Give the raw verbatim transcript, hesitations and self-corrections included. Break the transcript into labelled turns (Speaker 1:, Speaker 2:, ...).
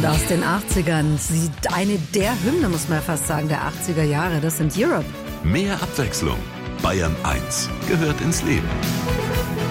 Speaker 1: Und aus den achtzigern, sie, eine der Hymne, muss man fast sagen, der achtziger Jahre, das sind Europe.
Speaker 2: Mehr Abwechslung. Bayern eins gehört ins Leben.